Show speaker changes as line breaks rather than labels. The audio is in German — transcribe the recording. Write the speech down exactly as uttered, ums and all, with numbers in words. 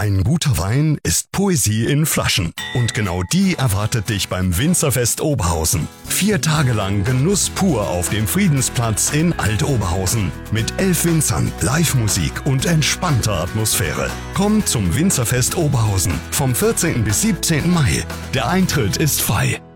Ein guter Wein ist Poesie in Flaschen. Und genau die erwartet dich beim Winzerfest Oberhausen. Vier Tage lang Genuss pur auf dem Friedensplatz in Alt-Oberhausen. Mit elf Winzern, Live-Musik und entspannter Atmosphäre. Komm zum Winzerfest Oberhausen vom vierzehnten bis siebzehnten Mai. Der Eintritt ist frei.